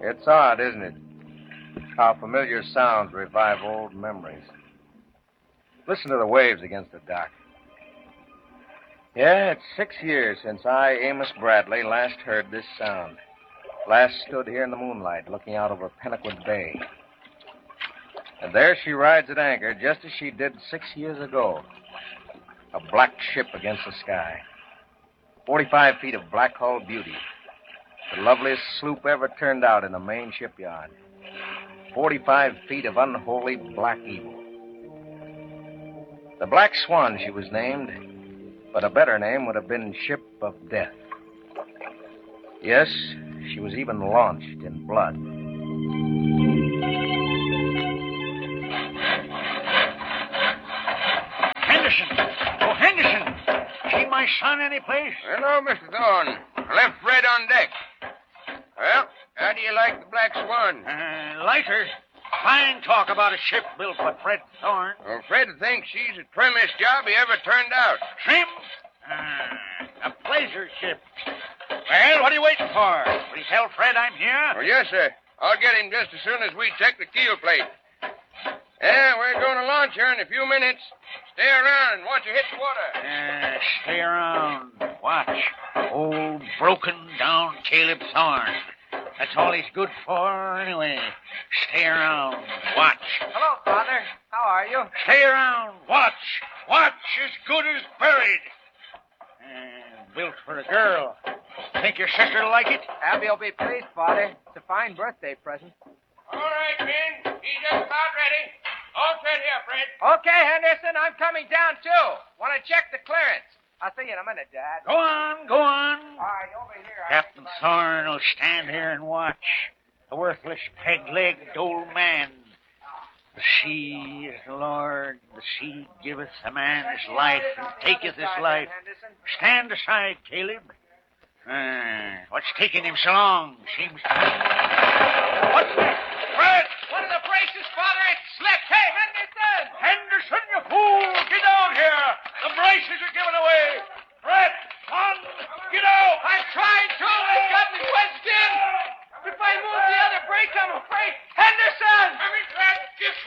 It's odd, isn't it? How familiar sounds revive old memories. Listen to the waves against the dock. Yeah, it's 6 years since I, Amos Bradley, last heard this sound. Last stood here in the moonlight looking out over Pennaquid Bay. And there she rides at anchor just as she did 6 years ago. A black ship against the sky. 45 feet of black-hulled beauty. The loveliest sloop ever turned out in the main shipyard. 45 feet of unholy black evil. The Black Swan, she was named, but a better name would have been Ship of Death. Yes, she was even launched in blood. Henderson! Oh, Henderson! See my son anyplace? Hello, Mr. Thorne. I left Fred on deck. Well, how do you like the Black Swan? Lighter. Fine talk about a ship built by Fred Thorne. Well, Fred thinks she's the trimmest job he ever turned out. Trim? A pleasure ship. Well, what are you waiting for? Will you tell Fred I'm here? Oh, yes, sir. I'll get him just as soon as we check the keel plate. Yeah, we're going to launch her in a few minutes. Stay around and watch her hit the water. Stay around. Watch. Old, broken down Caleb Thorne. That's all he's good for, anyway. Stay around. Watch. Hello, Father. How are you? Stay around. Watch. Watch as good as buried. Built for a girl. Think your sister'll like it? Abby will be pleased, Father. It's a fine birthday present. All right, Ben. He's just about ready. All set here, Fred. Okay, Henderson. I'm coming down, too. Want to check the clearance. I'll see you in a minute, Dad. Go on, go on. All right, over here. Captain Thorne will stand here and watch. A worthless, peg-legged old man. The sea is the Lord. The sea giveth a man his life and taketh his life. Stand aside, Caleb. What's taking him so long? Seems to